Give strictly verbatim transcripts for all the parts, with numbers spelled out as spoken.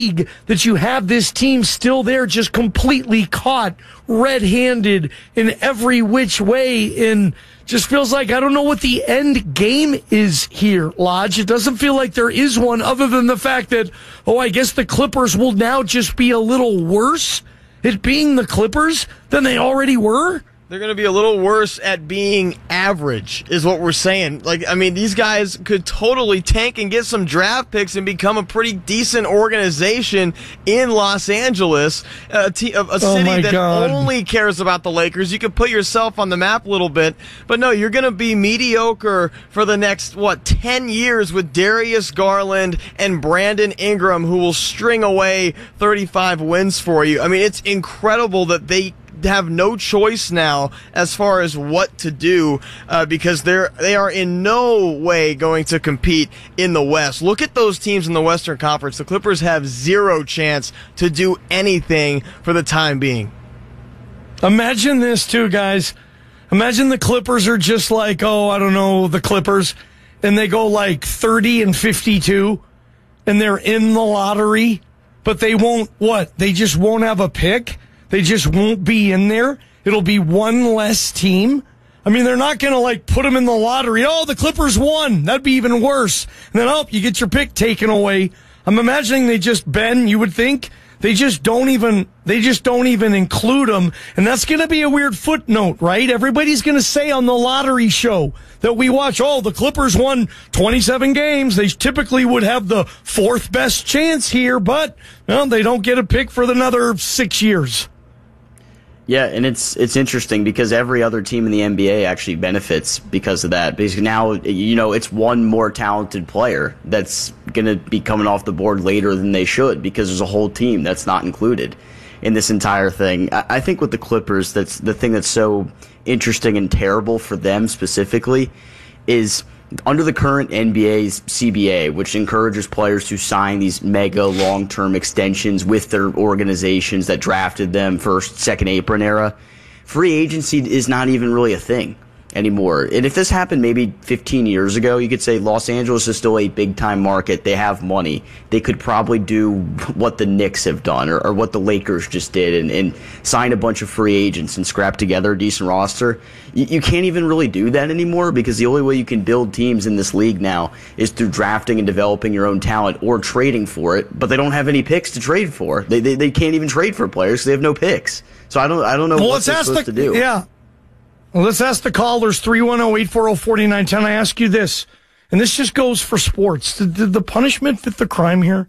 that you have this team still there, just completely caught red-handed in every which way, and just feels like I don't know what the end game is here, Lodge. It doesn't feel like there is one, other than the fact that, oh, I guess the Clippers will now just be a little worse at being the Clippers than they already were. They're going to be a little worse at being average, is what we're saying. Like, I mean, these guys could totally tank and get some draft picks and become a pretty decent organization in Los Angeles, a, t- a, a city oh that God. only cares about the Lakers. You could put yourself on the map a little bit, but no, you're going to be mediocre for the next, what, ten years with Darius Garland and Brandon Ingram, who will string away thirty-five wins for you. I mean, it's incredible that they have no choice now as far as what to do uh, because they're they are in no way going to compete in the West. Look at those teams in the Western Conference. The Clippers have zero chance to do anything for the time being. Imagine this too, guys. Imagine the Clippers are just like, oh, I don't know, the Clippers, and they go like thirty and fifty-two, and they're in the lottery, but they won't, what? They just won't have a pick? They just won't be in there. It'll be one less team. I mean, they're not going to, like, put them in the lottery. Oh, the Clippers won. That'd be even worse. And then, oh, you get your pick taken away. I'm imagining they just, Ben, you would think, they just don't even, they just don't even include them. And that's going to be a weird footnote, right? Everybody's going to say on the lottery show that we watch, oh, the Clippers won twenty-seven games. They typically would have the fourth best chance here, but, well, they don't get a pick for another six years. Yeah, and it's it's interesting because every other team in the N B A actually benefits because of that. Because now, you know, it's one more talented player that's going to be coming off the board later than they should because there's a whole team that's not included in this entire thing. I, I think with the Clippers, that's the thing that's so interesting and terrible for them specifically is under the current N B A's C B A, which encourages players to sign these mega long-term extensions with their organizations that drafted them first, second apron era, free agency is not even really a thing anymore. And if this happened maybe fifteen years ago, you could say Los Angeles is still a big-time market. They have money. They could probably do what the Knicks have done or, or what the Lakers just did and, and sign a bunch of free agents and scrap together a decent roster. You, you can't even really do that anymore because the only way you can build teams in this league now is through drafting and developing your own talent or trading for it, but they don't have any picks to trade for. They they, they can't even trade for players because they have no picks. So I don't I don't know well, what they're supposed the, to do. Yeah. Well, let's ask the callers, three one zero, eight four zero, four nine one zero. I ask you this, and this just goes for sports. Did, did the punishment fit the crime here?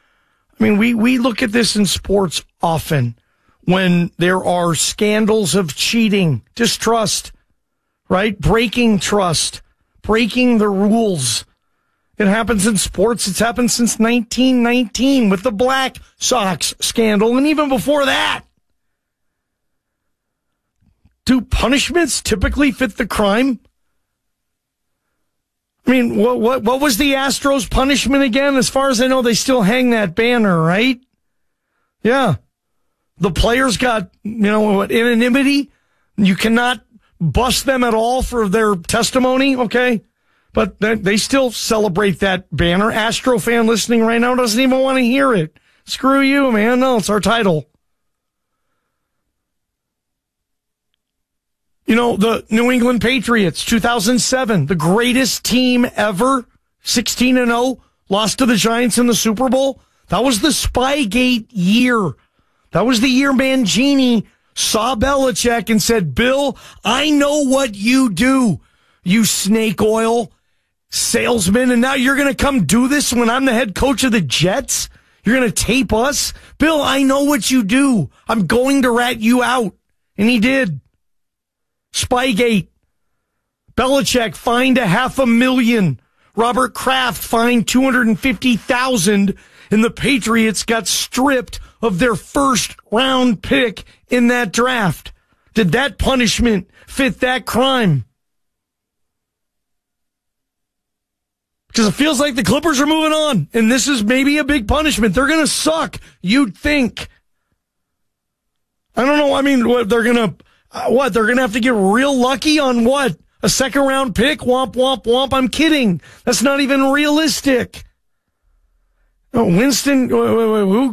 I mean, we, we look at this in sports often when there are scandals of cheating, distrust, right? Breaking trust, breaking the rules. It happens in sports. It's happened since nineteen nineteen with the Black Sox scandal, and even before that. Do punishments typically fit the crime? I mean, what what what was the Astros punishment again? As far as I know, they still hang that banner, right? Yeah. The players got, you know, what, anonymity. You cannot bust them at all for their testimony, okay? But they, they still celebrate that banner. Astro fan listening right now doesn't even want to hear it. Screw you, man. No, it's our title. You know, the New England Patriots, two thousand seven, the greatest team ever, sixteen and oh, lost to the Giants in the Super Bowl. That was the Spygate year. That was the year Mangini saw Belichick and said, Bill, I know what you do, you snake oil salesman, and now you're going to come do this when I'm the head coach of the Jets? You're going to tape us? Bill, I know what you do. I'm going to rat you out. And he did. Spygate. Belichick fined a half a million. Robert Kraft fined two hundred fifty thousand, and the Patriots got stripped of their first round pick in that draft. Did that punishment fit that crime? Because it feels like the Clippers are moving on, and this is maybe a big punishment. They're going to suck, you'd think. I don't know. I mean, what, they're going to... Uh, what, they're going to have to get real lucky on what? A second round pick? Womp, womp, womp. I'm kidding. That's not even realistic. Oh, Winston, wait, wait, wait, who